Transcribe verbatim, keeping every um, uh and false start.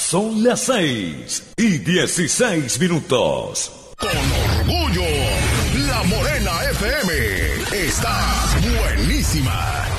Son las seis y dieciséis minutos. Con orgullo, La Morena F M está buenísima.